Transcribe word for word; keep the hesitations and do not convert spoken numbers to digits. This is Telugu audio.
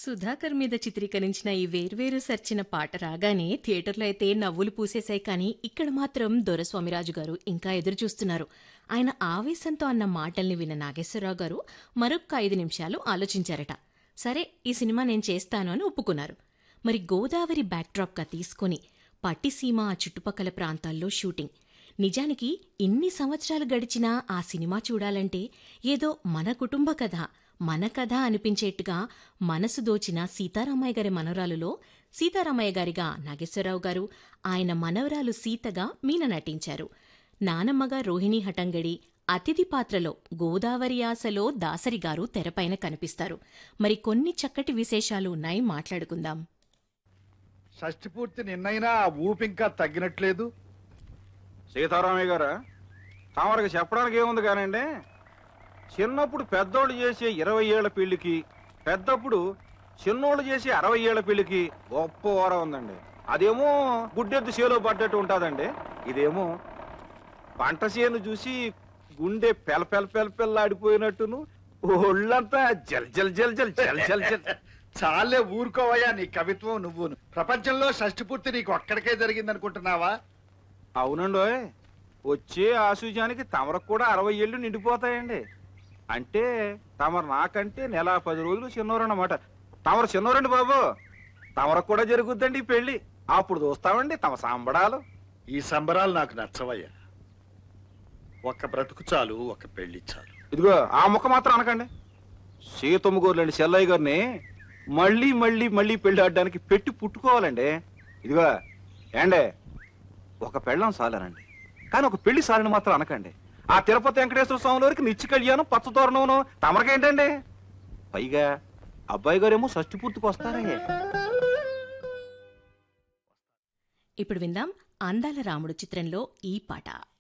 సుధాకర్ మీద చిత్రీకరించిన ఈ వేర్వేరు సర్చిన పాట రాగానే థియేటర్లో అయితే నవ్వులు పూసేశాయి. కానీ ఇక్కడ మాత్రం దొరస్వామిరాజు గారు ఇంకా ఎదురుచూస్తున్నారు. ఆయన ఆవేశంతో అన్న మాటల్ని విన్న నాగేశ్వరరావు గారు మరొక్క ఐదు నిమిషాలు ఆలోచించారట. సరే, ఈ సినిమా నేను చేస్తాను అని ఒప్పుకున్నారు. మరి గోదావరి బ్యాక్డ్రాప్గా తీసుకుని పట్టిసీమ ఆ చుట్టుపక్కల ప్రాంతాల్లో షూటింగ్. నిజానికి ఇన్ని సంవత్సరాలు గడిచినా ఆ సినిమా చూడాలంటే ఏదో మన కుటుంబ కథ, మన కథ అనిపించేట్టుగా మనసు దోచిన సీతారామయ్య గారి మనవరాలులో సీతారామయ్య గారిగా నాగేశ్వరరావు గారు, ఆయన మనవరాలు సీతగా మీన నటించారు. నానమ్మగా రోహిణీ హటంగడి, అతిథి పాత్రలో గోదావరి ఆశలో దాసరి గారు తెరపైన కనిపిస్తారు. మరి కొన్ని చక్కటి విశేషాలు ఉన్నాయి, మాట్లాడుకుందాం. షష్ఠిపూర్తి నిన్నైనా ఆ ఊపింకా తగ్గినట్లేదు. సీతారామయ్య గారా, తమరికి చెప్పడానికి ఏముంది కానండి, చిన్నప్పుడు పెద్దోళ్ళు చేసే ఇరవై ఏళ్ల పెళ్లికి, పెద్దప్పుడు చిన్నోళ్ళు చేసే అరవై ఏళ్ల పెళ్లికి గొప్ప ఓర ఉందండి. అదేమో గుడ్డెద్దు చేలో పడ్డట్టు ఉంటుందండి. ఇదేమో పంట చేను చూసి గుండె పెల పెల పెల పెల్లాడిపోయినట్టును ఒళ్ళంతా జల్ జల్ జల్ జల్ జల్ జల్ జల్. చాలే ఊరుకోవయ్యా, నీ కవిత్వం నువ్వును. ప్రపంచంలో షష్ఠిపూర్తి నీకు ఒక్కడికే జరిగిందనుకుంటున్నావా? అవునండో, వచ్చే ఆశూజానికి తమరకు కూడా అరవై ఏళ్ళు నిండిపోతాయండి. అంటే తమరు నాకంటే నెల పది రోజులు చిన్నోరన్నమాట. తమరు చిన్నోరండి బాబు, తమరకు కూడా జరుగుద్దండి ఈ పెళ్లి. అప్పుడు చూస్తామండి తమ సంబడాలు. ఈ సంబరాలు నాకు నచ్చవయ్యా. ఒక బ్రతుకు చాలు, ఒక పెళ్లి చాలు. ఇదిగో ఆ ముక్క మాత్రం అనకండి. సీతమ్మగోరులండి చెల్లయ్య గారిని మళ్ళీ మళ్ళీ మళ్ళీ పెళ్లి ఆడడానికి పెట్టి పుట్టుకోవాలండి. ఇదిగో ఏండే, ఒక పెళ్ళం సాలనండి, కానీ ఒక పెళ్లి సాలని మాత్రం అనకండి. ఆ తిరుపతి వెంకటేశ్వర స్వామి వారికి నిత్య కళ్యాణం పచ్చతోరణను తమరకేంటండి. పైగా అబ్బాయి గారేమో షష్ఠి పూర్తికి వస్తారే. ఇప్పుడు విందాం అందాల రాముడు చిత్రంలో ఈ పాట.